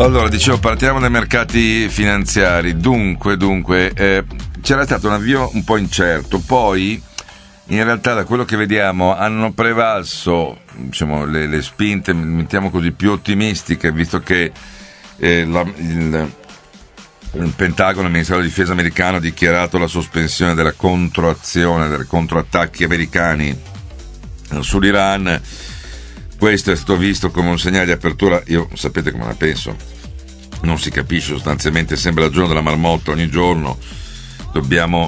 Allora, dicevo, partiamo dai mercati finanziari. Dunque, c'era stato un avvio un po' incerto, poi in realtà da quello che vediamo hanno prevalso, diciamo, le spinte, mettiamo così, più ottimistiche, visto che il Pentagono, il Ministero della Difesa americano, ha dichiarato la sospensione della controazione, dei controattacchi americani sull'Iran. Questo è stato visto come un segnale di apertura. Io sapete come la penso, non si capisce, sostanzialmente sembra il giorno della marmotta, ogni giorno dobbiamo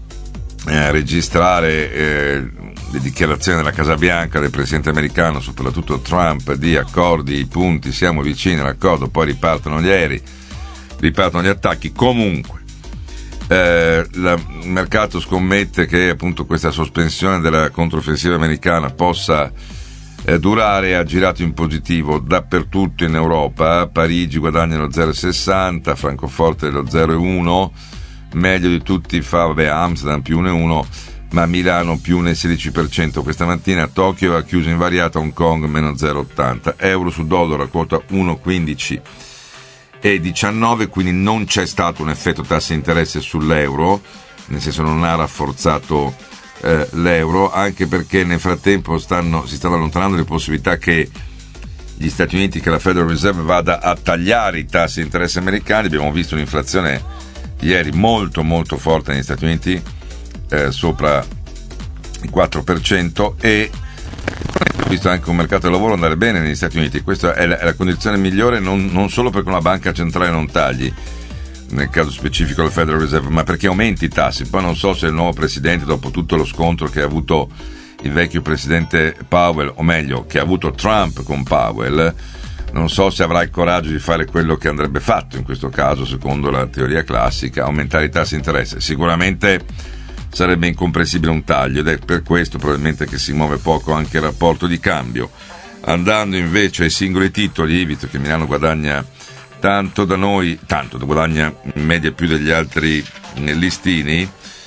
registrare le dichiarazioni della Casa Bianca, del presidente americano, soprattutto Trump, di accordi, i punti, siamo vicini all'accordo, poi ripartono gli aerei, ripartono gli attacchi. Comunque il mercato scommette che appunto questa sospensione della controffensiva americana possa durare. Ha girato in positivo dappertutto in Europa. Parigi guadagna lo 0,60, Francoforte lo 0,1, meglio di tutti fa Amsterdam più 1,1, ma Milano più 1,16%. Questa mattina Tokyo ha chiuso invariata, Hong Kong meno 0,80, euro su dollaro a quota 1,15 e 19, quindi non c'è stato un effetto tassi di interesse sull'euro, nel senso non ha rafforzato l'euro, anche perché nel frattempo si stanno allontanando le possibilità che gli Stati Uniti, che la Federal Reserve vada a tagliare i tassi di interesse americani. Abbiamo visto un'inflazione ieri molto molto forte negli Stati Uniti, sopra il 4%, e ho visto anche un mercato del lavoro andare bene negli Stati Uniti. Questa è la condizione migliore, non solo perché una banca centrale non tagli, nel caso specifico la Federal Reserve, ma perché aumenti i tassi. Poi non so se il nuovo presidente, dopo tutto lo scontro che ha avuto il vecchio presidente Powell, o meglio che ha avuto Trump con Powell, non so se avrà il coraggio di fare quello che andrebbe fatto in questo caso, secondo la teoria classica, aumentare i tassi di interesse. Sicuramente sarebbe incomprensibile un taglio, ed è per questo probabilmente che si muove poco anche il rapporto di cambio. Andando invece ai singoli titoli, visto che Milano guadagna tanto, guadagna in media più degli altri listini.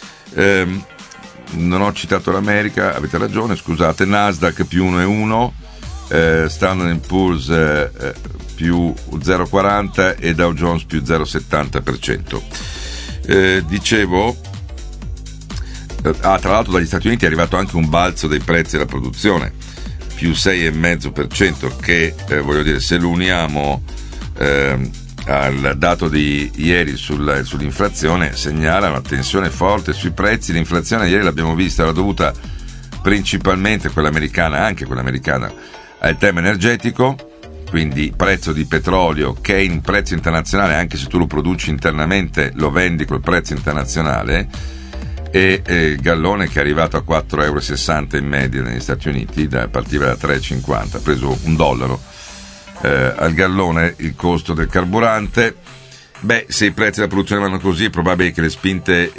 Non ho citato l'America, avete ragione, scusate. Nasdaq più 1,1, Standard & Poor's più 0,40 e Dow Jones più 0,70%. Dicevo, tra l'altro dagli Stati Uniti è arrivato anche un balzo dei prezzi della produzione, più 6,5%, che voglio dire, se lo uniamo al dato di ieri sull'inflazione, segnala una tensione forte sui prezzi. L'inflazione ieri l'abbiamo vista, era dovuta principalmente, quella americana, al tema energetico, quindi prezzo di petrolio che è in prezzo internazionale, anche se tu lo produci internamente lo vendi col prezzo internazionale, e il gallone che è arrivato a 4,60 € in media negli Stati Uniti, partiva da 3,50, ha preso $1 al gallone il costo del carburante. Se i prezzi della produzione vanno così, è probabile che le spinte